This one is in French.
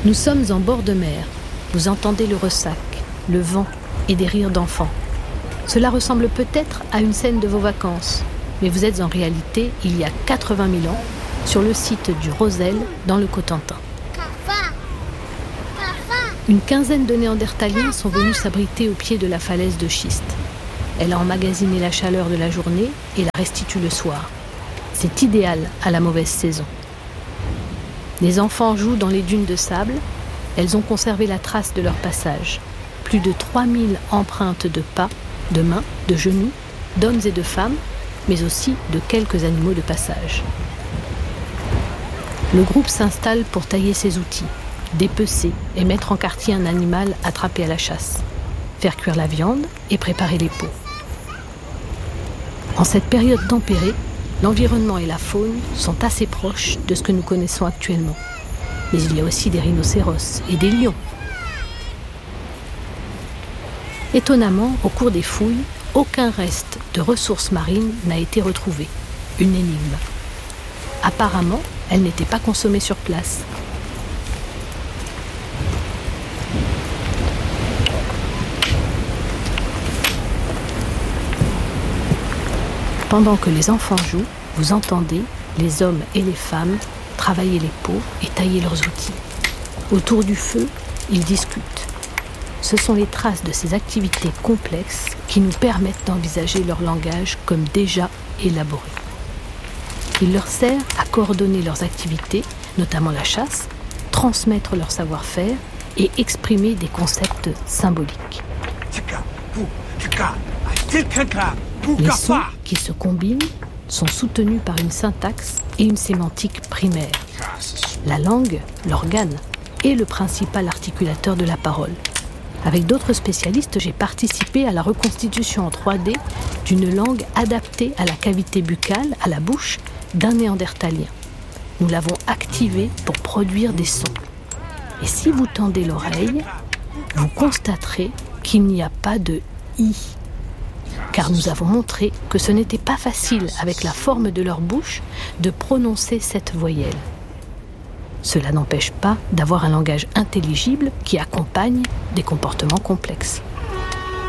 Nous sommes en bord de mer. Vous entendez le ressac, le vent et des rires d'enfants. Cela ressemble peut-être à une scène de vos vacances, mais vous êtes en réalité, il y a 80 000 ans, sur le site du Roselle, dans le Cotentin. Une quinzaine de Néandertaliens sont venus s'abriter au pied de la falaise de schiste. Elle a emmagasiné la chaleur de la journée et la restitue le soir. C'est idéal à la mauvaise saison. Les enfants jouent dans les dunes de sable. Elles ont conservé la trace de leur passage. Plus de 3000 empreintes de pas, de mains, de genoux, d'hommes et de femmes, mais aussi de quelques animaux de passage. Le groupe s'installe pour tailler ses outils, dépecer et mettre en quartier un animal attrapé à la chasse, faire cuire la viande et préparer les pots. En cette période tempérée, l'environnement et la faune sont assez proches de ce que nous connaissons actuellement. Mais il y a aussi des rhinocéros et des lions. Étonnamment, au cours des fouilles, aucun reste de ressources marines n'a été retrouvé. Une énigme. Apparemment, elles n'étaient pas consommées sur place. Pendant que les enfants jouent, vous entendez les hommes et les femmes travailler les pots et tailler leurs outils. Autour du feu, ils discutent. Ce sont les traces de ces activités complexes qui nous permettent d'envisager leur langage comme déjà élaboré. Il leur sert à coordonner leurs activités, notamment la chasse, transmettre leur savoir-faire et exprimer des concepts symboliques. Les sons qui se combinent sont soutenus par une syntaxe et une sémantique primaire. La langue, l'organe, est le principal articulateur de la parole. Avec d'autres spécialistes, j'ai participé à la reconstitution en 3D d'une langue adaptée à la cavité buccale, à la bouche, d'un néandertalien. Nous l'avons activée pour produire des sons. Et si vous tendez l'oreille, vous constaterez qu'il n'y a pas de « i », car nous avons montré que ce n'était pas facile, avec la forme de leur bouche, de prononcer cette voyelle. Cela n'empêche pas d'avoir un langage intelligible qui accompagne des comportements complexes.